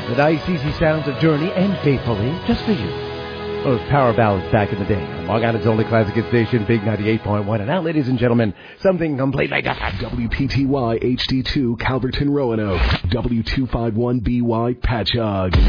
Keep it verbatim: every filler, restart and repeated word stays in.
The nice, easy sounds of Journey and Faithfully, just for you. Those power ballads back in the day. On Long Island's only classic hit station, Big ninety-eight point one. And now, ladies and gentlemen, something completely different. W P T Y H D two, Calverton, Roanoke. W two fifty-one B Y, Patchogue.